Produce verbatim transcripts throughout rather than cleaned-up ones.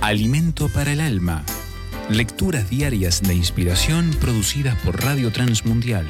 Alimento para el alma. Lecturas diarias de inspiración producidas por Radio Transmundial.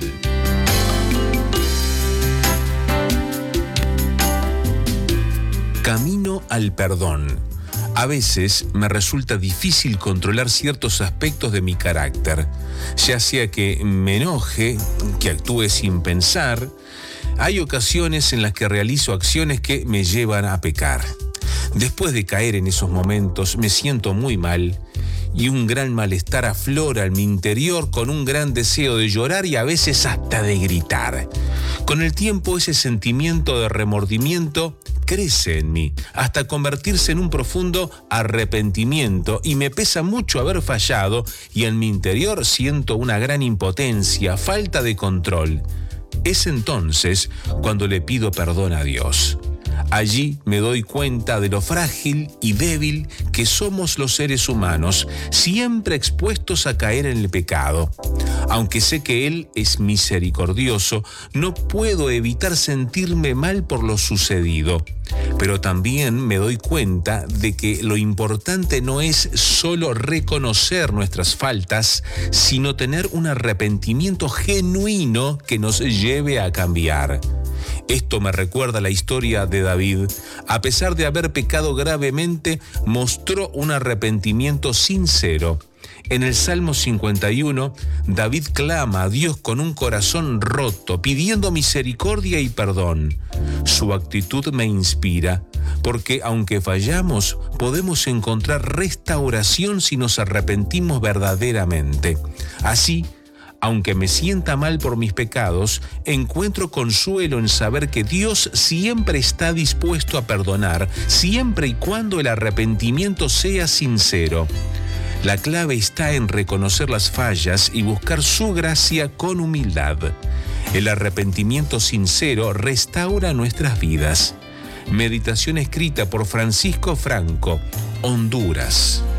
Camino al perdón. A veces me resulta difícil controlar ciertos aspectos de mi carácter, ya sea que me enoje, que actúe sin pensar. Hay ocasiones en las que realizo acciones que me llevan a pecar. Después de caer en esos momentos me siento muy mal y un gran malestar aflora en mi interior con un gran deseo de llorar y a veces hasta de gritar. Con el tiempo ese sentimiento de remordimiento crece en mí hasta convertirse en un profundo arrepentimiento y me pesa mucho haber fallado y en mi interior siento una gran impotencia, falta de control. Es entonces cuando le pido perdón a Dios. Allí me doy cuenta de lo frágil y débil que somos los seres humanos, siempre expuestos a caer en el pecado. Aunque sé que Él es misericordioso, no puedo evitar sentirme mal por lo sucedido. Pero también me doy cuenta de que lo importante no es solo reconocer nuestras faltas, sino tener un arrepentimiento genuino que nos lleve a cambiar. Esto me recuerda la historia de David. A pesar de haber pecado gravemente, mostró un arrepentimiento sincero. En el Salmo cincuenta y uno, David clama a Dios con un corazón roto, pidiendo misericordia y perdón. Su actitud me inspira, porque aunque fallamos, podemos encontrar restauración si nos arrepentimos verdaderamente. Así, aunque me sienta mal por mis pecados, encuentro consuelo en saber que Dios siempre está dispuesto a perdonar, siempre y cuando el arrepentimiento sea sincero. La clave está en reconocer las fallas y buscar su gracia con humildad. El arrepentimiento sincero restaura nuestras vidas. Meditación escrita por Francisco Franco, Honduras.